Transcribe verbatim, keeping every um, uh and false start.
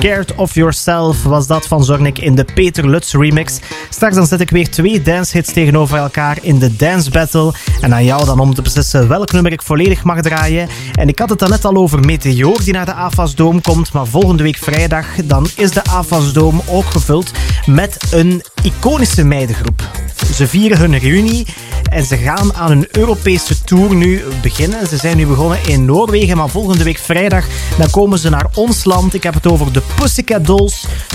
Scared of Yourself was dat van Zornik in de Peter Lutz remix. Straks dan zet ik weer twee dancehits tegenover elkaar in de Dance Battle. En aan jou dan om te beslissen welk nummer ik volledig mag draaien. En ik had het dan net al over Meteor die naar de AFAS Dome komt. Maar volgende week vrijdag dan is de AFAS Dome ook gevuld met een iconische meidengroep. Ze vieren hun reunie en ze gaan aan hun Europese tour nu beginnen. Ze zijn nu begonnen in Noorwegen, maar volgende week vrijdag dan komen ze naar ons land. Ik heb het over de Pussycat Dolls.